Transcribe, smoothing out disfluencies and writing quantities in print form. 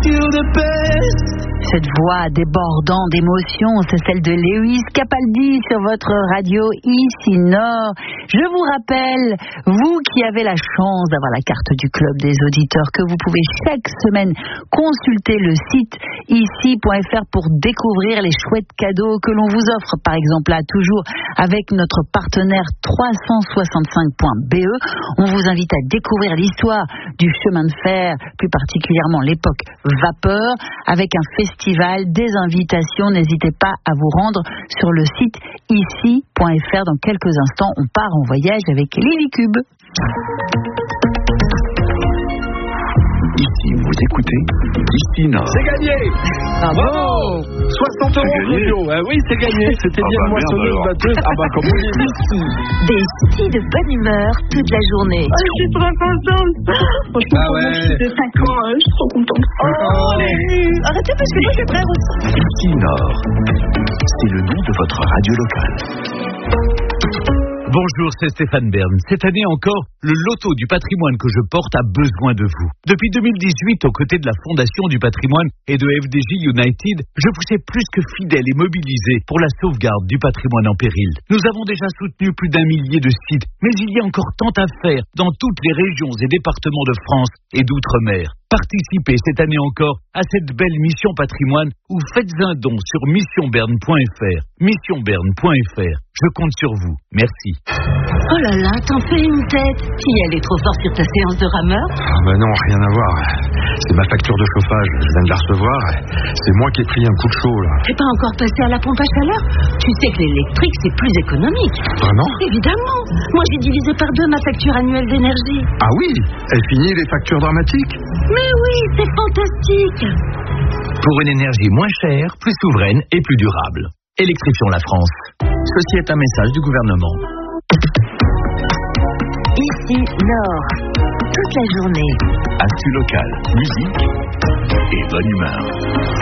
Cette voix débordant d'émotions, c'est celle de Lewis Capaldi sur votre radio ici Nord. Je vous rappelle, vous qui avez la chance d'avoir la carte du club des auditeurs, que vous pouvez chaque semaine consulter le site ici.fr pour découvrir les chouettes cadeaux que l'on vous offre. Par exemple, là, toujours avec notre partenaire 365.be, on vous invite à découvrir l'histoire du chemin de fer, plus particulièrement l'époque vapeur, avec un festival, des invitations. N'hésitez pas à vous rendre sur le site ici.fr. Dans quelques instants, on part en voyage avec Lily Cube. Ici, vous écoutez Ici Nord. C'est gagné. Bravo. 60 € Claudio. Oui, c'est gagné. C'était bien moissonneuse batteuse. Comme on dit. Des stis de bonne humeur toute la journée. Je suis trop contente. Franchement, pour moi, je suis de 5 ans, je suis trop contente. Arrêtez parce que moi j'ai frère aussi. Ici Nord. C'est le nom de votre radio locale. Bonjour, c'est Stéphane Bern. Cette année encore, le loto du patrimoine que je porte a besoin de vous. Depuis 2018, aux côtés de la Fondation du patrimoine et de FDJ United, je vous sais plus que fidèle et mobilisé pour la sauvegarde du patrimoine en péril. Nous avons déjà soutenu plus d'1 millier de sites, mais il y a encore tant à faire dans toutes les régions et départements de France et d'outre-mer. Participez cette année encore à cette belle mission patrimoine ou faites un don sur missionberne.fr. Missionberne.fr. Je compte sur vous. Merci. Oh là là, t'en fais une tête. Qui allait trop fort sur ta séance de rameur? Non, rien à voir. C'est ma facture de chauffage. Je viens de la recevoir. C'est moi qui ai pris un coup de chaud, là. T'es pas encore passé à la pompe à chaleur? Tu sais que l'électrique, c'est plus économique. Vraiment? Évidemment. Moi, j'ai divisé par 2 ma facture annuelle d'énergie. Ah oui? Elle finit les factures dramatiques? Mais oui, c'est fantastique. Pour une énergie moins chère, plus souveraine et plus durable. Électrifions la France. Ceci est un message du gouvernement. Ici Nord, toute la journée. Actu locale, musique et bonne humeur.